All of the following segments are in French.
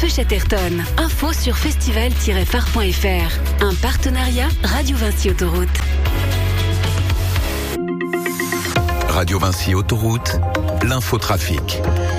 Feu Chatterton. Info sur festival-phare.fr. Un partenariat Radio Vinci Autoroute. Radio Vinci Autoroute, l'infotrafic.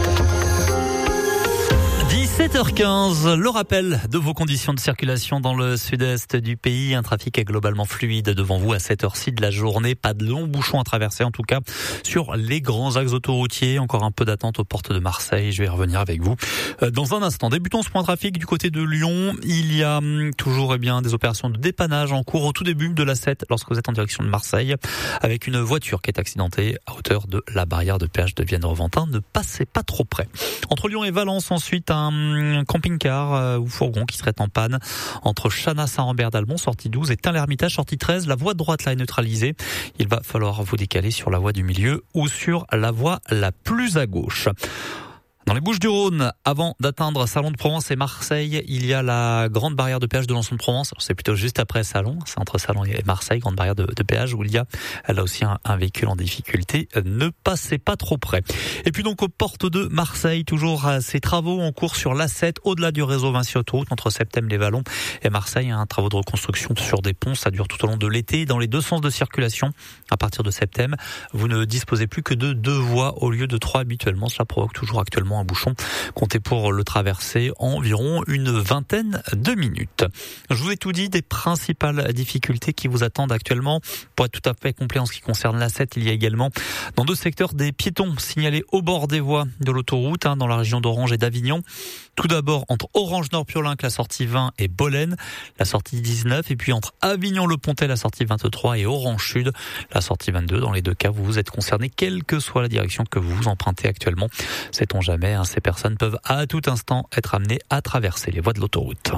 17h15, le rappel de vos conditions de circulation dans le sud-est du pays. Un trafic est globalement fluide devant vous à cette heure-ci de la journée. Pas de longs bouchons à traverser, en tout cas sur les grands axes autoroutiers. Encore un peu d'attente aux portes de Marseille. Je vais revenir avec vous dans un instant. Débutons ce point trafic du côté de Lyon. Il y a toujours des opérations de dépannage en cours au tout début de l'A7 lorsque vous êtes en direction de Marseille, avec une voiture qui est accidentée à hauteur de la barrière de péage de Vienne-Reventin. Ne passez pas trop près. Entre Lyon et Valence, ensuite, un camping-car ou fourgon qui serait en panne entre Chana-Saint-Rambert-d'Albon, sortie 12, et Tain-l'Hermitage, sortie 13. La voie de droite là est neutralisée. Il va falloir vous décaler sur la voie du milieu ou sur la voie la plus à gauche. Dans les Bouches-du-Rhône, avant d'atteindre Salon de Provence et Marseille, il y a la grande barrière de péage de Lançon de Provence. C'est plutôt juste après Salon, c'est entre Salon et Marseille, grande barrière de péage où il y a là aussi un véhicule en difficulté. Ne passez pas trop près. Et puis donc aux portes de Marseille, toujours ces travaux en cours sur l'A7, au-delà du réseau Vinci Autoroute, entre Septem-les-Vallons et Marseille. Un travaux de reconstruction sur des ponts, ça dure tout au long de l'été. Dans les deux sens de circulation, à partir de Septem, vous ne disposez plus que de 2 voies au lieu de 3 habituellement. Cela provoque toujours actuellement un bouchon. Comptez pour le traverser environ une vingtaine de minutes. Je vous ai tout dit des principales difficultés qui vous attendent actuellement. Pour être tout à fait complet en ce qui concerne l'A7, il y a également dans 2 secteurs des piétons signalés au bord des voies de l'autoroute, dans la région d'Orange et d'Avignon. Tout d'abord entre Orange-Nord-Piolenc, la sortie 20, et Bolène, la sortie 19, et puis entre Avignon-le-Pontet, la sortie 23, et Orange-Sud, la sortie 22. Dans les 2 cas, vous êtes concerné, quelle que soit la direction que vous empruntez actuellement. Sait-on jamais, ces personnes peuvent à tout instant être amenées à traverser les voies de l'autoroute.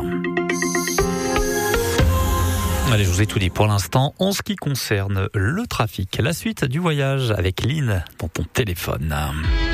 Allez, je vous ai tout dit pour l'instant en ce qui concerne le trafic. La suite du voyage avec Lynn dans ton téléphone.